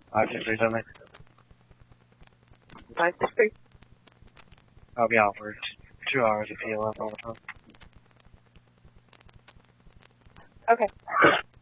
563 something. 563. I'll be out for 2 hours if you left all the time. Okay.